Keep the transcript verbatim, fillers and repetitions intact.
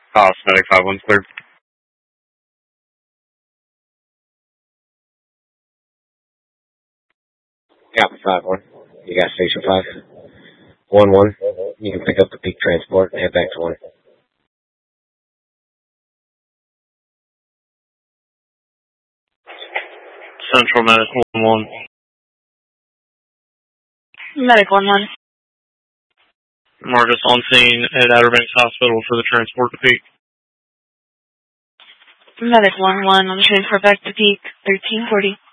Cost Medic five one's clear. Copy five one. You got station five. one one. You can pick up the peak transport and head back to one. Central Medic one one. Medic one one. Marcus on scene at Outer Banks Hospital for the transport to peak. Medic one one on the transport back to peak, thirteen forty.